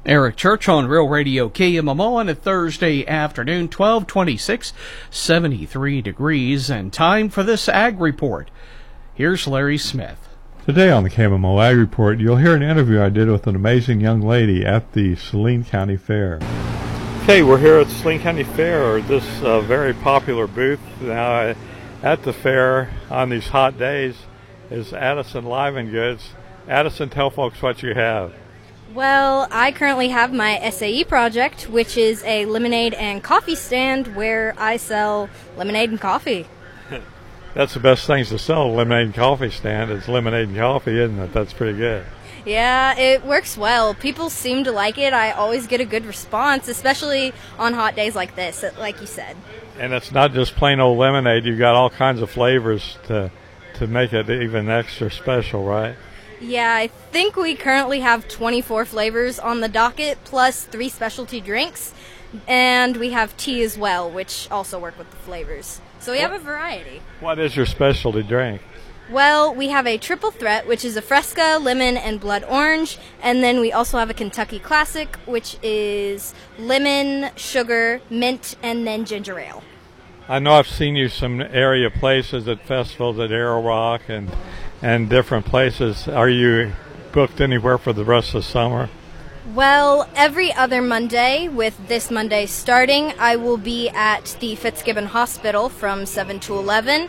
Eric Church on Real Radio KMMO on a Thursday afternoon, 12:26, 73 degrees, and time for this Ag Report. Here's Larry Smith. Today on the KMMO Ag Report, you'll hear an interview I did with an amazing young lady at the Saline County Fair. Okay, we're here at the Saline County Fair, this very popular booth. Now, at the fair on these hot days is Addison Livingoods. Addison, tell folks what you have. Well, I currently have my SAE project, which is a lemonade and coffee stand where I sell lemonade and coffee. That's the best things to sell, a lemonade and coffee stand. It's lemonade and coffee, isn't it? That's pretty good. Yeah, it works well. People seem to like it. I always get a good response, especially on hot days like this, like you said. And it's not just plain old lemonade. You've got all kinds of flavors to make it even extra special, right? Yeah, I think we currently have 24 flavors on the docket, plus 3 specialty drinks, and we have tea as well, which also work with the flavors. So we have a variety. What is your specialty drink? Well, we have a triple threat, which is a Fresca, lemon, and blood orange, and then we also have a Kentucky Classic, which is lemon, sugar, mint, and then ginger ale. I know I've seen you some area places at festivals at Arrow Rock and different places. Are you booked anywhere for the rest of the summer? Well, every other Monday, with this Monday starting, I will be at the Fitzgibbon Hospital from 7 to 11,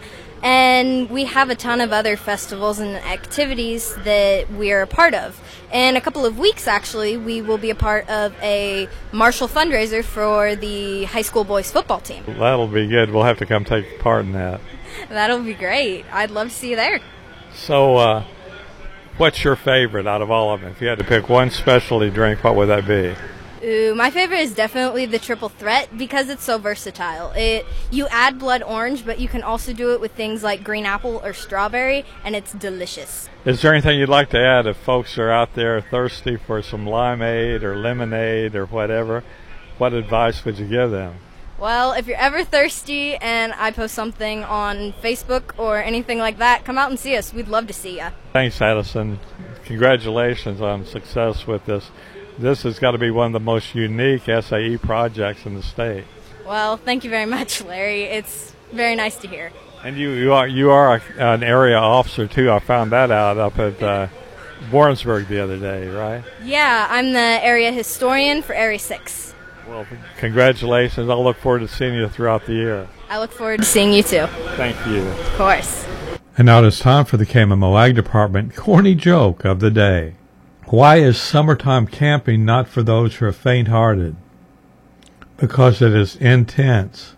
and we have a ton of other festivals and activities that we're a part of. In a couple of weeks, actually, we will be a part of a Marshall fundraiser for the high school boys football team. That'll be good. We'll have to come take part in that. That'll be great. I'd love to see you there. So, what's your favorite out of all of them? If you had to pick one specialty drink, what would that be? Ooh, my favorite is definitely the triple threat because it's so versatile. You add blood orange, but you can also do it with things like green apple or strawberry, and it's delicious. Is there anything you'd like to add if folks are out there thirsty for some limeade or lemonade or whatever? What advice would you give them? Well, if you're ever thirsty and I post something on Facebook or anything like that, come out and see us. We'd love to see you. Thanks, Addison. Congratulations on success with this. This has got to be one of the most unique SAE projects in the state. Well, thank you very much, Larry. It's very nice to hear. And you are an area officer, too. I found that out up at Warrensburg the other day, right? Yeah, I'm the area historian for Area 6. Well, congratulations. I'll look forward to seeing you throughout the year. I look forward to seeing you, too. Thank you. Of course. And now it's time for the KMMO Ag Department corny joke of the day. Why is summertime camping not for those who are faint-hearted? Because it is intense.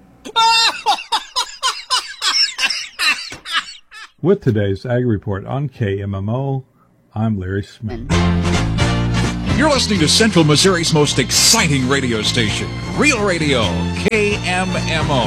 With today's Ag Report on KMMO, I'm Larry Smith. You're listening to Central Missouri's most exciting radio station, Real Radio, KMMO.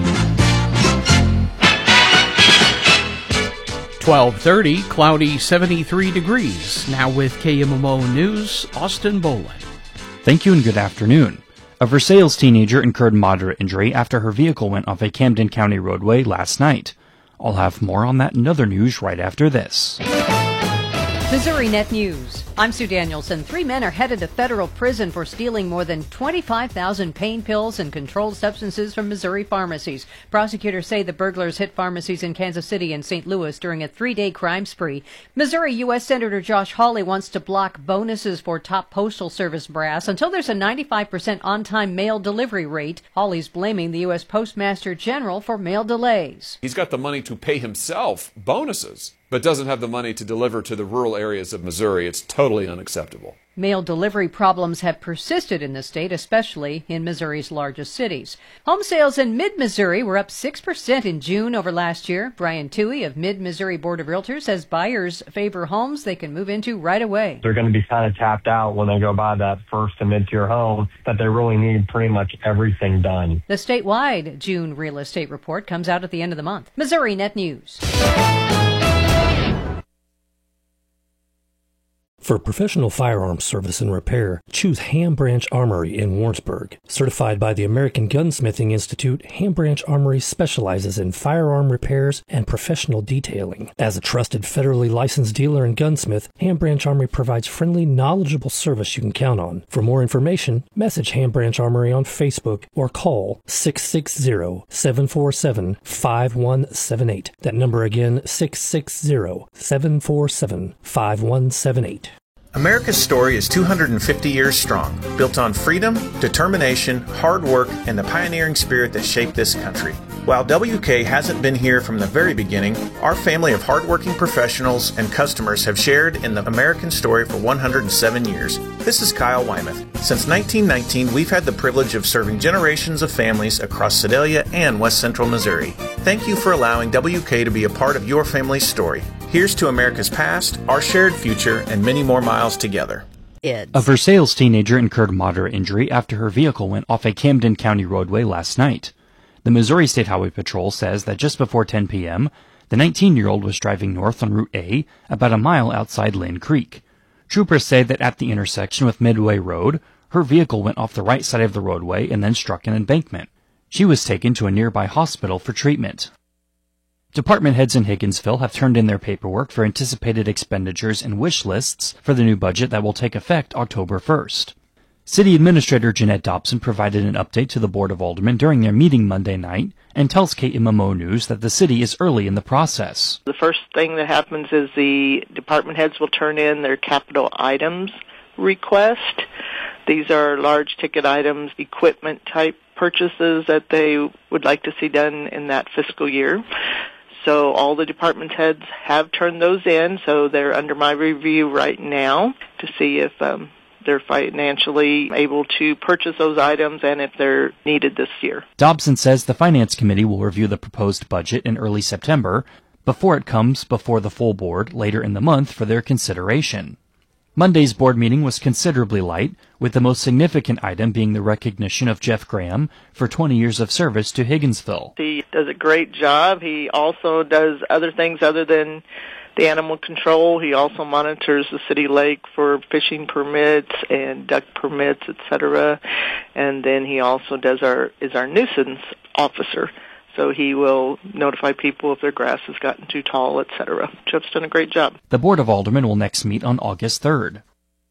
12:30, cloudy, 73 degrees. Now with KMMO News, Austin Boland. Thank you and good afternoon. A Versailles teenager incurred moderate injury after her vehicle went off a Camden County roadway last night. I'll have more on that and other news right after this. Missouri Net News. I'm Sue Danielson. 3 men are headed to federal prison for stealing more than 25,000 pain pills and controlled substances from Missouri pharmacies. Prosecutors say the burglars hit pharmacies in Kansas City and St. Louis during a 3-day crime spree. Missouri U.S. Senator Josh Hawley wants to block bonuses for top postal service brass until there's a 95% on-time mail delivery rate. Hawley's blaming the U.S. Postmaster General for mail delays. He's got the money to pay himself bonuses, but doesn't have the money to deliver to the rural areas of Missouri. It's totally unacceptable. Mail delivery problems have persisted in the state, especially in Missouri's largest cities. Home sales in mid-Missouri were up 6% in June over last year. Brian Toohey of Mid-Missouri Board of Realtors says buyers favor homes they can move into right away. They're going to be kind of tapped out when they go buy that first and mid-tier home, that they really need pretty much everything done. The statewide June real estate report comes out at the end of the month. Missouri Net News. For professional firearms service and repair, choose Ham Branch Armory in Warrensburg. Certified by the American Gunsmithing Institute, Ham Branch Armory specializes in firearm repairs and professional detailing. As a trusted federally licensed dealer and gunsmith, Ham Branch Armory provides friendly, knowledgeable service you can count on. For more information, message Ham Branch Armory on Facebook or call 660-747-5178. That number again, 660-747-5178. America's story is 250 years strong, built on freedom, determination, hard work, and the pioneering spirit that shaped this country. While WK hasn't been here from the very beginning, our family of hardworking professionals and customers have shared in the American story for 107 years. This is Kyle Wymuth. Since 1919, we've had the privilege of serving generations of families across Sedalia and West Central Missouri. Thank you for allowing WK to be a part of your family's story. Here's to America's past, our shared future, and many more miles together. A Versailles teenager incurred moderate injury after her vehicle went off a Camden County roadway last night. The Missouri State Highway Patrol says that just before 10 p.m., the 19-year-old was driving north on Route A about a mile outside Lynn Creek. Troopers say that at the intersection with Midway Road, her vehicle went off the right side of the roadway and then struck an embankment. She was taken to a nearby hospital for treatment. Department heads in Higginsville have turned in their paperwork for anticipated expenditures and wish lists for the new budget that will take effect October 1st. City Administrator Jeanette Dobson provided an update to the Board of Aldermen during their meeting Monday night and tells KMMO News that the city is early in the process. The first thing that happens is the department heads will turn in their capital items request. These are large ticket items, equipment type purchases that they would like to see done in that fiscal year. So all the department heads have turned those in, so they're under my review right now to see if they're financially able to purchase those items and if they're needed this year. Dobson says the Finance Committee will review the proposed budget in early September before it comes before the full board later in the month for their consideration. Monday's board meeting was considerably light, with the most significant item being the recognition of Jeff Graham for 20 years of service to Higginsville. He does a great job. He also does other things other than the animal control. He also monitors the city lake for fishing permits and duck permits, etc. And then he also is our nuisance officer. So he will notify people if their grass has gotten too tall, etc. Jeff's done a great job. The Board of Aldermen will next meet on August 3rd.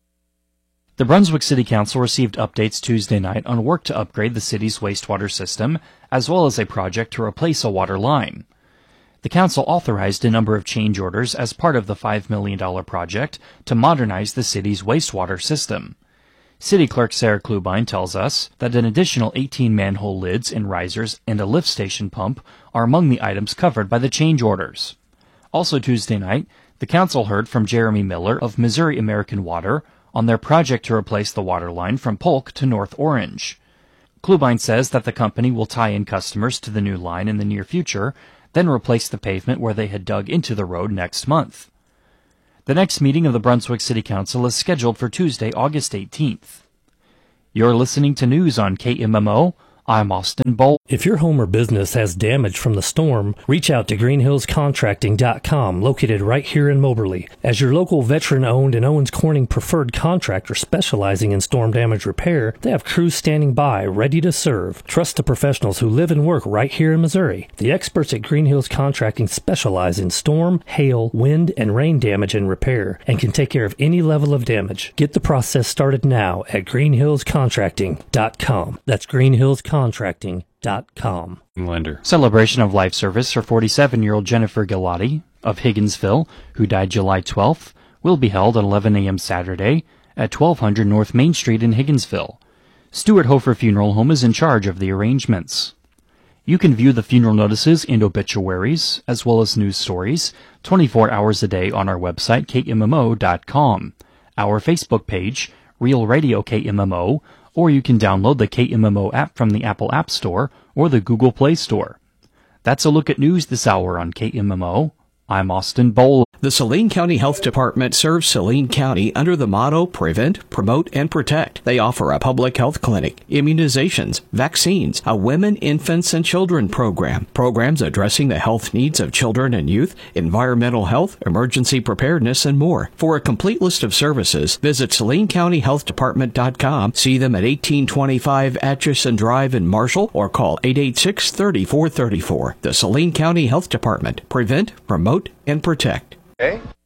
The Brunswick City Council received updates Tuesday night on work to upgrade the city's wastewater system, as well as a project to replace a water line. The council authorized a number of change orders as part of the $5 million project to modernize the city's wastewater system. City Clerk Sarah Klubine tells us that an additional 18 manhole lids and risers and a lift station pump are among the items covered by the change orders. Also Tuesday night, the council heard from Jeremy Miller of Missouri American Water on their project to replace the water line from Polk to North Orange. Klubine says that the company will tie in customers to the new line in the near future, then replace the pavement where they had dug into the road next month. The next meeting of the Brunswick City Council is scheduled for Tuesday, August 18th. You're listening to news on KMMO. I'm Austin Bolt. If your home or business has damage from the storm, reach out to greenhillscontracting.com, located right here in Moberly. As your local veteran-owned and Owens Corning preferred contractor specializing in storm damage repair, they have crews standing by, ready to serve. Trust the professionals who live and work right here in Missouri. The experts at Green Hills Contracting specialize in storm, hail, wind, and rain damage and repair, and can take care of any level of damage. Get the process started now at greenhillscontracting.com. That's greenhillscontracting.com. Lender. Celebration of life service for 47-year-old Jennifer Galati of Higginsville, who died July 12th, will be held at 11 a.m. Saturday at 1200 North Main Street in Higginsville. Stuart Hofer Funeral Home is in charge of the arrangements. You can view the funeral notices and obituaries, as well as news stories, 24 hours a day on our website, kmmo.com, our Facebook page, Real Radio KMMO, or you can download the KMMO app from the Apple App Store or the Google Play Store. That's a look at news this hour on KMMO. I'm Austin Bowl. The Saline County Health Department serves Saline County under the motto Prevent, Promote, and Protect. They offer a public health clinic, immunizations, vaccines, a women, infants, and children program, programs addressing the health needs of children and youth, environmental health, emergency preparedness, and more. For a complete list of services, visit SalineCountyHealthDepartment.com, see them at 1825 Atchison Drive in Marshall, or call 886-3434. The Saline County Health Department. Prevent, Promote, and Protect. Okay.